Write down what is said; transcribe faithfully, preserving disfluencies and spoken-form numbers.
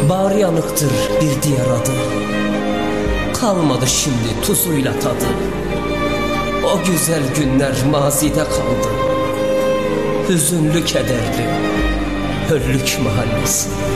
Bar yanıktır bir diğer adı. Kalmadı şimdi tuzuyla tadı. O güzel günler mazide kaldı. Hüzünlü kederli Höllük mahallesi.